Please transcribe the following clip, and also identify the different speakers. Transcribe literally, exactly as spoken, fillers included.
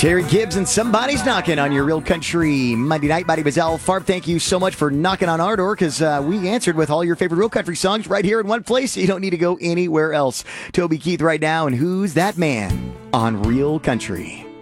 Speaker 1: Terry Gibbs and Somebody's Knocking on your Real Country Monday night. My name is Al Farb. Thank you so much for knocking on our door because uh, we answered with all your favorite Real Country songs right here in one place. So you don't need to go anywhere else. Toby Keith right now, and Who's That Man on Real Country.